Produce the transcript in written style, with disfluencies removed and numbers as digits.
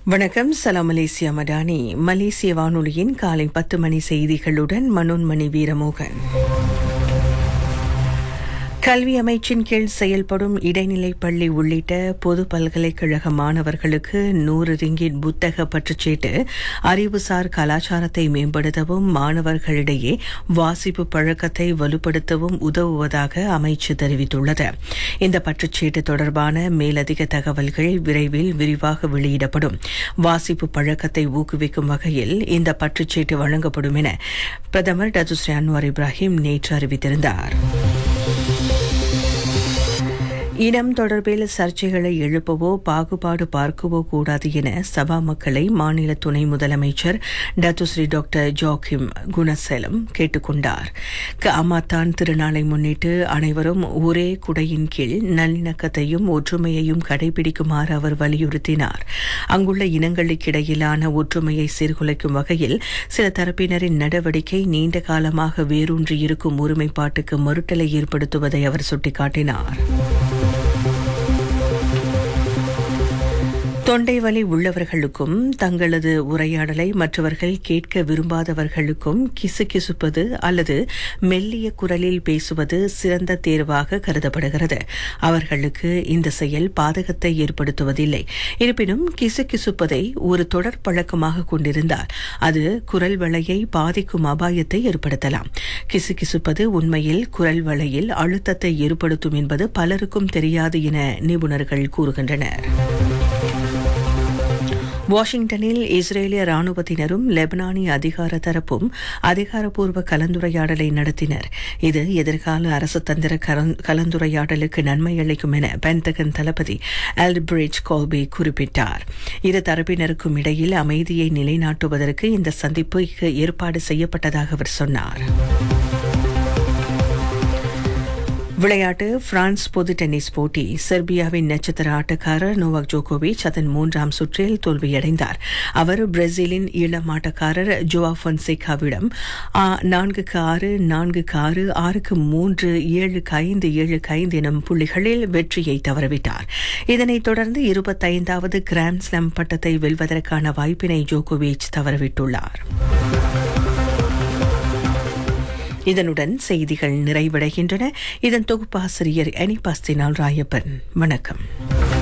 வணக்கம். சலாம் மலேசியா மடானி. மலேசிய வானொலியின் காலை 10 மணி செய்திகளுடன் மனோன்மணி வீரமோகன். கல்வி அமைச்சின் கீழ் செயல்படும் இடைநிலை பள்ளி உள்ளிட்ட பொது பல்கலைக்கழக மாணவர்களுக்கு 100 ரிங்கிட் புத்தக பற்றுச்சீட்டு அறிவுசார் கலாச்சாரத்தை மேம்படுத்தவும் மாணவர்களிடையே வாசிப்பு பழக்கத்தை வலுப்படுத்தவும் உதவுவதாக அமைச்சு தெரிவித்துள்ளது. இந்த பற்றுச்சீட்டு தொடர்பான மேலதிக தகவல்கள் விரைவில் விரிவாக வெளியிடப்படும். வாசிப்பு பழக்கத்தை ஊக்குவிக்கும் வகையில் இந்த பற்றுச்சீட்டு வழங்கப்படும் என பிரதமர் டத்துஸ்ரீ அன்வார் இப்ராஹிம் நேற்று அறிவித்திருந்தார். இனம் தொடர்பில் சர்ச்சைகளை எழுப்பவோ பாகுபாடு பார்க்கவோ கூடாது என சபா மக்களை மாநில துணை முதலமைச்சர் டத்துஸ்ரீ டாக்டர் ஜோக்கிம் குணசேலம் கேட்டுக் கொண்டார். அமாத்தான் திருநாளை முன்னிட்டு அனைவரும் ஒரே குடையின் கீழ் நல்லிணக்கத்தையும் ஒற்றுமையையும் கடைபிடிக்குமாறு அவர் வலியுறுத்தினார். அங்குள்ள இனங்களுக்கிடையிலான ஒற்றுமையை சீர்குலைக்கும் வகையில் சில தரப்பினரின் நடவடிக்கை நீண்ட காலமாக வேரூன்றியிருக்கும் ஒருமைப்பாட்டுக்கு மறுட்டலை ஏற்படுத்துவதை அவர் சுட்டிக்காட்டினார். தொண்டை வலி உள்ளவர்களுக்கும் தங்களது உரையாடலை மற்றவர்கள் கேட்க விரும்பாதவர்களுக்கும் கிசுகிசுப்பது அல்லது மெல்லிய குரலில் பேசுவது சிறந்த தேர்வாக கருதப்படுகிறது. அவர்களுக்கு இந்த செயல் பாதகத்தை ஏற்படுத்துவதில்லை. இருப்பினும் கிசுகிசுப்பதை ஒரு தொடர் பழக்கமாக கொண்டிருந்தால் அது குரல் வளையை பாதிக்கும் அபாயத்தை ஏற்படுத்தலாம். கிசுகிசுப்பது உண்மையில் குரல் வளையில் அழுத்தத்தை ஏற்படுத்தும் என்பது பலருக்கும் தெரியாது என நிபுணர்கள் கூறுகின்றனர். வாஷிங்டனில் இஸ்ரேலிய ராணுவத்தினரும் லெபனானிய அதிகார தரப்பும் அதிகாரப்பூர்வ கலந்துரையாடலை நடத்தினர். இது எதிர்கால அரசு தந்திர கலந்துரையாடலுக்கு நன்மை அளிக்கும் என பென்டகன் தளபதி ஆல்பிரிட்ஜ் கோல்பி குறிப்பிட்டார். இரு தரப்பினருக்கும் இடையில் அமைதியை நிலைநாட்டுவதற்கு இந்த சந்திப்புக்கு ஏற்பாடு செய்யப்பட்டதாக அவர் சொன்னார். விளையாட்டு. பிரான்ஸ் பொது டென்னிஸ் போட்டி. செர்பியாவின் நட்சத்திர ஆட்டக்காரர் நோவாக் ஜோகோவிச் அதன் 3ஆம் சுற்றில் தோல்வியடைந்தார். அவர் பிரேசிலின் இளம் ஆட்டக்காரர் ஜோவா பொன்சேகாவிடம் 4-6, 4-6, 6-3, 7-5, 7-5 எனும் புள்ளிகளில் வெற்றியை தவறவிட்டார். இதனைத் தொடர்ந்து 25வது கிராண்ட் ஸ்லாம் பட்டத்தை வெல்வதற்கான வாய்ப்பினை ஜோகோவிச் தவறவிட்டுள்ளார். இதனுடன் செய்திகள் நிறைவடைகின்றன. இதன் தொகுப்பாசிரியர் அனிபாஸ்தினால் ராயப்பன். வணக்கம்.